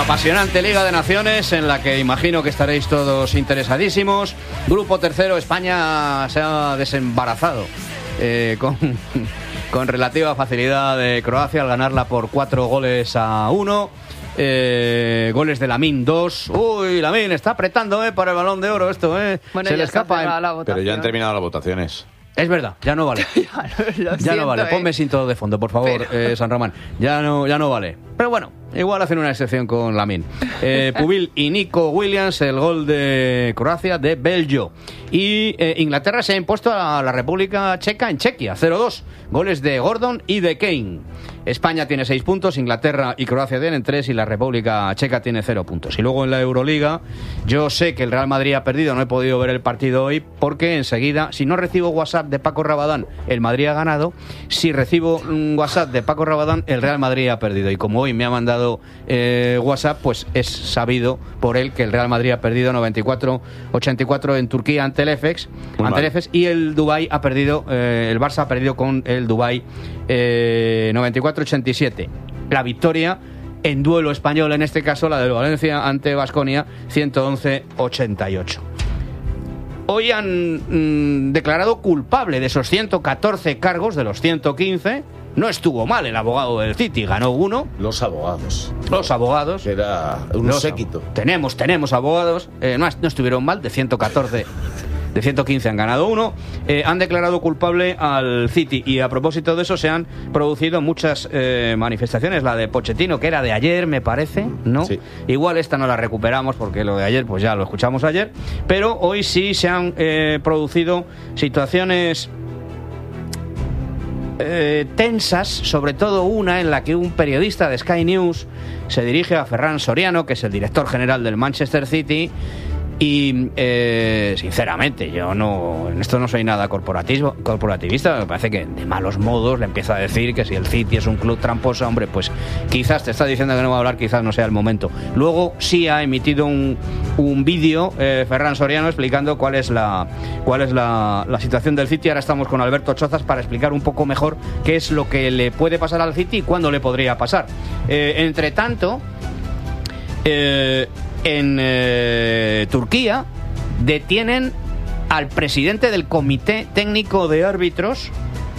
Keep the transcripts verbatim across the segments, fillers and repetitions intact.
Apasionante Liga de Naciones en la que imagino que estaréis todos interesadísimos. Grupo tercero, España se ha desembarazado eh, con, con relativa facilidad de Croacia al ganarla por cuatro goles a uno. Eh, goles de Lamine, dos. Uy, Lamine está apretando eh, para el Balón de Oro esto. Eh. Bueno, se le escapa. En... La Pero ya han terminado las votaciones. Es verdad, ya no vale. ya no, ya siento, no vale. eh. Ponme sin todo de fondo, por favor, Pero... eh, San Román. Ya no, ya no vale. Pero bueno, igual hacen una excepción con Lamine. Eh, Pubil y Nico Williams, el gol de Croacia de Belgio. Y eh, Inglaterra se ha impuesto a la República Checa en Chequia, cero dos. Goles de Gordon y de Kane. España tiene seis puntos, Inglaterra y Croacia tienen tres y la República Checa tiene cero puntos. Y luego en la Euroliga, yo sé que el Real Madrid ha perdido, no he podido ver el partido hoy porque enseguida, si no recibo WhatsApp de Paco Rabadán, el Madrid ha ganado. Si recibo un WhatsApp de Paco Rabadán, el Real Madrid ha perdido. Y como hoy me ha mandado eh, WhatsApp, pues es sabido por él que el Real Madrid ha perdido noventa y cuatro ochenta y cuatro en Turquía ante el Efes, ante el Efes, y el Dubái ha perdido, eh, el Barça ha perdido con el Dubái eh, noventa y cuatro ochenta y siete. La victoria en duelo español, en este caso la del Valencia ante Baskonia, ciento once ochenta y ocho. Hoy han mmm, declarado culpable de esos ciento catorce cargos, de los ciento quince. No estuvo mal el abogado del City, ganó uno. Los abogados. Los abogados. Era un los séquito. Ab- tenemos, tenemos abogados. Eh, no, no estuvieron mal, de ciento catorce. De ciento quince han ganado uno. Eh, han declarado culpable al City. Y a propósito de eso se han producido muchas eh, manifestaciones. La de Pochettino, que era de ayer, me parece, ¿no? Sí. Igual esta no la recuperamos porque lo de ayer pues ya lo escuchamos ayer. Pero hoy sí se han eh, producido situaciones eh, tensas, sobre todo una en la que un periodista de Sky News se dirige a Ferran Soriano, que es el director general del Manchester City. Y eh, sinceramente yo no en esto no soy nada corporativo, corporativista. Me parece que de malos modos le empieza a decir que si el City es un club tramposo, hombre, pues quizás te está diciendo que no va a hablar, quizás no sea el momento. Luego sí ha emitido un, un vídeo eh, Ferran Soriano explicando cuál es la cuál es la, la situación del City. Ahora estamos con Alberto Chozas para explicar un poco mejor qué es lo que le puede pasar al City y cuándo le podría pasar. Eh, entre tanto, eh, en eh, Turquía detienen al presidente del Comité Técnico de Árbitros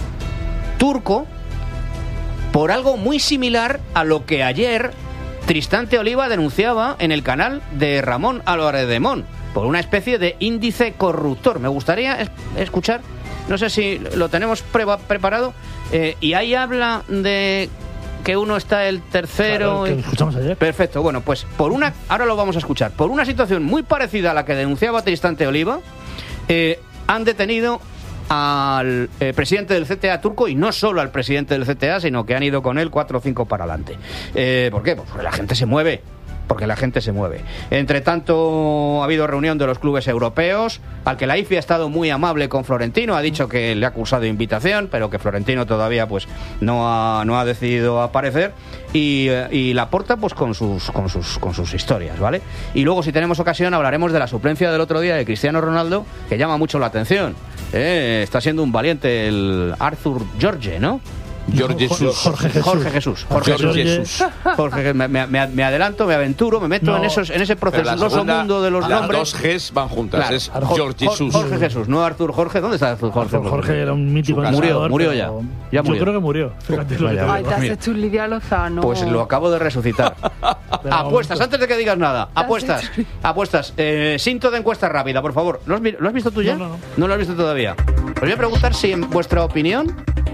turco por algo muy similar a lo que ayer Tristán Oliva denunciaba en el canal de Ramón Álvarez de Mon, por una especie de índice corruptor. Me gustaría es- escuchar, no sé si lo tenemos pre- preparado, eh, y ahí habla de que uno está el tercero. Claro, el que escuchamos ayer. Perfecto, bueno, pues por una, ahora lo vamos a escuchar, por una situación muy parecida a la que denunciaba Tristán Oliva, eh, han detenido al eh, presidente del C T A turco, y no solo al presidente del C T A, sino que han ido con él cuatro o cinco para adelante. Eh, ¿Por qué? Pues porque la gente se mueve. Porque la gente se mueve. Entre tanto, ha habido reunión de los clubes europeos, al que la I F I ha estado muy amable con Florentino, ha dicho que le ha acusado de invitación, pero que Florentino todavía pues no ha, no ha decidido aparecer, y, y Laporta pues con sus, con sus con sus historias, ¿vale? Y luego, si tenemos ocasión, hablaremos de la suplencia del otro día de Cristiano Ronaldo, que llama mucho la atención. Eh, está siendo un valiente el Arthur Jorge, ¿no? Jorge Jesús. Jorge Jesús. Jorge Jesús. Jorge Jorge Jesús. Jesús. Jorge, me, me, me adelanto, me aventuro, me meto No. en esos en ese Pero la proceso segunda, mundo de los las nombres. dos Gs van juntas. Claro. Es Jorge, Jorge Jesús. Jorge Jesús, no Arthur Jorge. ¿Dónde está Arthur Jorge? Jorge, Jorge era un mítico Murió, entrenador, murió pero ya. Ya murió. Yo creo que murió. Fíjate lo que te Vaya, Ay, digo. te has Mira. hecho un Lidia Lozano. Pues lo acabo de resucitar. Pero Apuestas, vamos, antes de que digas nada. has Apuestas. hecho? Apuestas. Eh, Sinto de encuesta rápida, por favor. ¿Lo has, mi- ¿Lo has visto tú ya? No, no, no. ¿No lo has visto todavía? Os voy a preguntar si, en vuestra opinión,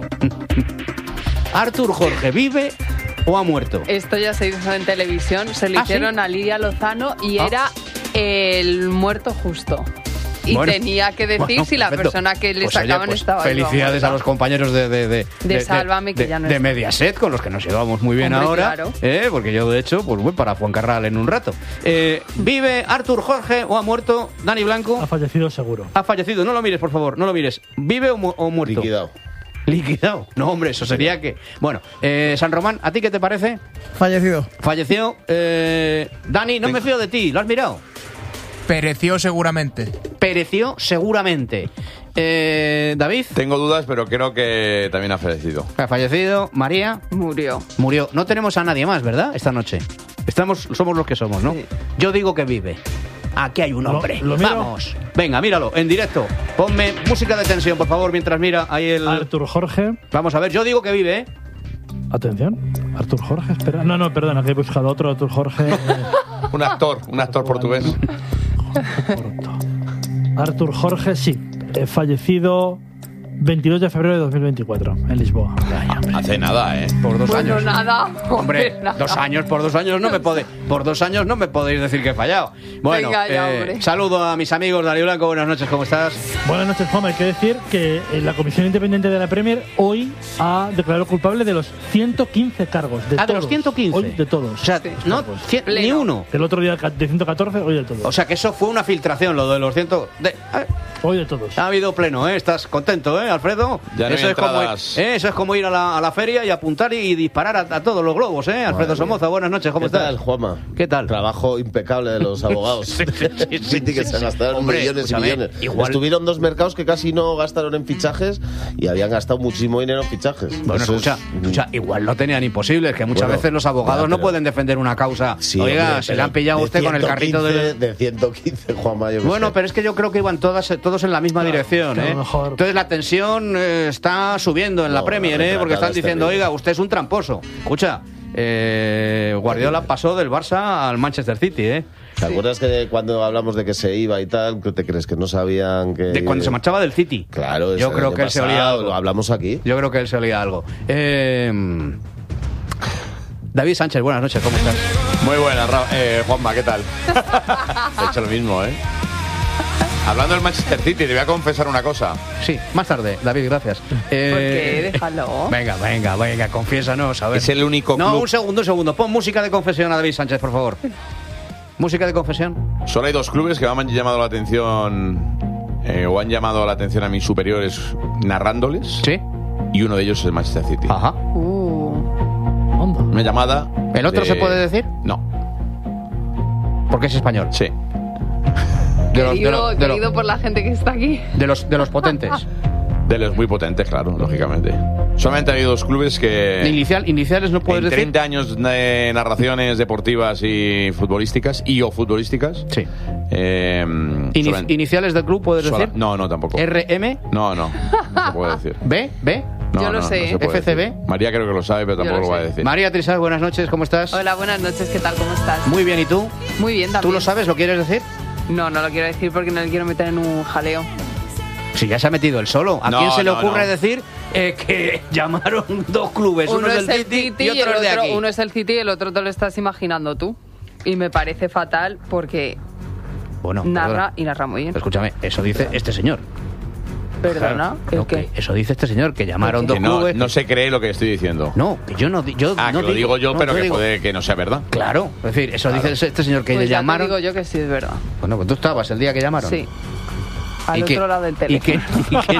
Arthur Jorge vive o ha muerto. Esto ya se hizo en televisión, se lo ¿Ah, hicieron sí? a Lidia Lozano y Ah. era el muerto justo. Y Bueno, tenía que decir bueno, si la perfecto. persona que le Pues, oye, sacaban pues, estaba viva o felicidades muerta. a los compañeros de de, de, De Sálvame, que de- ya no de está. Mediaset, con los que nos llevamos muy bien Hombre, ahora, claro. ¿eh? Porque yo de hecho pues voy para Fuencarral en un rato. Eh, ¿Vive Arthur Jorge o ha muerto? Dani Blanco Ha fallecido seguro. ha fallecido. No lo mires, por favor, no lo mires. ¿Vive o, mu- o muerto? Liquidado. Liquidado. No, hombre, eso sería que... Bueno, eh, San Román, ¿a ti qué te parece? Fallecido. Falleció. Eh, Dani, no me fío de ti, ¿lo has mirado? Pereció seguramente. Pereció seguramente. Eh, David, Tengo dudas, pero creo que también ha fallecido. ha fallecido. María, Murió. murió. No tenemos a nadie más, ¿verdad? Esta noche. Estamos, somos los que somos, ¿no? Sí. Yo digo que vive. Aquí hay un Lo- hombre. lo miro. Vamos. Venga, míralo, en directo. Ponme música de tensión, por favor, mientras mira ahí el... Artur Jorge. Vamos a ver, yo digo que vive, ¿eh? Atención. Artur Jorge, espera. No, no, perdona, que he buscado otro Artur Jorge. eh, Un actor, un actor portugués. corto. Artur Jorge, sí. eh, fallecido veintidós de febrero de dos mil veinticuatro en Lisboa. Hace nada, ¿eh? Por dos Bueno, años. nada. Hombre, nada. dos años, por dos años no me podéis, por dos años no me podéis decir que he fallado. Bueno, Venga ya, eh, hombre. saludo a mis amigos, Darío Blanco, buenas noches, ¿cómo estás? Buenas noches, Juan. Hay que decir que eh, la Comisión Independiente de la Premier hoy ha declarado culpable de los ciento quince cargos. De Ah, de todos. los ciento quince. Hoy de todos. O sea, no, Cargos. cien- ni Pleno. uno. El otro día de ciento catorce, hoy de todos. O sea, que eso fue una filtración, lo de los ciento... De, eh, hoy de todos. ha habido pleno, ¿eh? ¿Estás contento, eh, Alfredo? Ya no eso, hay es como, entradas. eh, eso es como ir a la, a la feria y apuntar y, y disparar a, a todos los globos, ¿eh? Alfredo Madre Somoza, buenas noches, ¿cómo ¿Qué estás? tal, Juanma? ¿Qué tal? Trabajo impecable de los abogados. Sí, sí, sí, sí, Sí, que sí, se sí. gastaron Hombre, millones y escúchame, millones. igual- Estuvieron dos mercados que casi no gastaron en fichajes y habían gastado muchísimo dinero en fichajes. Bueno, Eso escucha, es- escucha, igual lo tenían imposible, es que muchas Bueno, veces los abogados ya, no pero- pueden defender una causa. Sí, Oiga, hombre, se pero le han pillado a de usted con el carrito ciento de... quince, de ciento quince, Juanma. yo qué Bueno, sé. pero es que yo creo que iban todas, todos en la misma dirección, que a lo ¿eh? mejor- Entonces la tensión eh, está subiendo en la No, Premier, la ¿eh? Porque retratada están es diciendo, terrible. oiga, usted es un tramposo. Escucha, eh, Guardiola pasó del Barça al Manchester City, ¿eh? ¿Te acuerdas que cuando hablamos de que se iba y tal, que te crees que no sabían que... De cuando se marchaba del City. Claro, yo eso creo el que año él se olía pasado, algo. Lo hablamos aquí. Yo creo que él se olía algo. Eh, David Sánchez, buenas noches, ¿cómo estás? Muy buena, Ra- eh, Juanma, ¿qué tal? He hecho lo mismo, ¿eh? Hablando del Manchester City, te voy a confesar una cosa. Sí, más tarde, David, gracias. Eh, ¿Por qué? Déjalo. Venga, venga, venga, confiésanos, a ver. Es el único No, club- un segundo, un segundo. Pon música de confesión a David Sánchez, por favor. Música de confesión. Solo hay dos clubes que me han llamado la atención eh, o han llamado la atención a mis superiores narrándoles. ¿Sí? Y uno de ellos es el Manchester City. Ajá. Uh, Onda. Una llamada. ¿El otro de- se puede decir? No. Porque es español. Sí. De los, de, querido los- de los- querido por la gente que está aquí. de los, de los potentes. De los muy potentes, claro, lógicamente. Solamente ha habido dos clubes que. Inicial, iniciales no puedes en decir. treinta años de narraciones deportivas y futbolísticas y o futbolísticas. Sí. eh, Ini- solan- iniciales del club puedes sola- decir. No, no, tampoco. R M, No, no. No se puede decir. B, B. No, Yo lo no, sé. no se puede F C B. decir. María creo que lo sabe, pero Yo tampoco lo lo va a sé. decir. María Trisal, buenas noches, ¿cómo estás? Hola, buenas noches, ¿qué tal? ¿Cómo estás? Muy bien, ¿y tú? Muy bien también. ¿Tú lo sabes? ¿Lo quieres decir? No, no lo quiero decir porque no le quiero meter en un jaleo. Si ya se ha metido él solo. ¿A No, quién se le no, ocurre no. decir eh, que llamaron dos clubes? Uno, es del City, y el otro es de otro, aquí. uno es el City y el otro te lo estás imaginando tú. Y me parece fatal porque Bueno, narra perdona. y narra muy bien. Escúchame, eso dice este señor. Perdona, ¿el No, qué? que eso dice este señor, que llamaron ¿El dos Que no, clubes. no se cree lo que estoy diciendo. No, que yo no di- yo Ah, no que lo digo yo, no, pero que digo- puede que no sea verdad. Claro, es decir, eso Claro. dice este señor que Pues le ya te llamaron. digo yo que sí es verdad. Bueno, pues tú estabas el día que llamaron. Sí. Al ¿Y otro qué- lado del ¿Y teléfono. qué? ¿Y qué?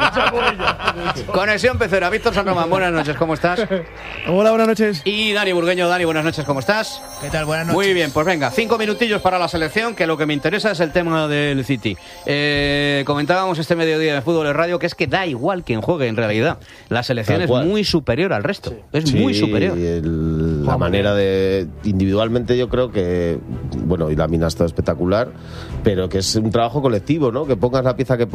Conexión Pecera, Víctor San Román, buenas noches, ¿cómo estás? Hola, buenas noches. Y Dani Burgueño, Dani, buenas noches, ¿cómo estás? ¿Qué tal? Buenas noches. Muy bien, pues venga, cinco minutillos para la selección, que lo que me interesa es el tema del City. Eh, comentábamos este mediodía de Fútbol de Radio que es que da igual quien juegue en realidad. La selección Tal es cual. muy superior al resto, es Sí, muy superior. y el- la manera de. Individualmente, yo creo que. Bueno, y la mina está espectacular, pero que es un trabajo colectivo, ¿no? Que pongas la pieza que pongas.